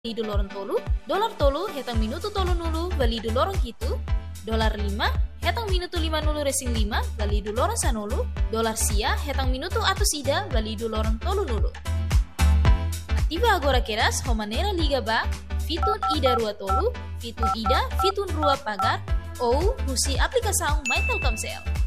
Valido lorong tolu, dolar tolu hetang minutu tolu nulu valido lorong hitu, dolar 5 hetang minutu 5 nulu resing 5 valido lorong sanulu, dolar sia hetang minutu atus ida valido lorong tolu nulu. Aktiva agora keras homanera liga ba, fitun ida rua tolu, fitun ida, fitun rua pagar, ou husi aplikasaung My Telkomsel.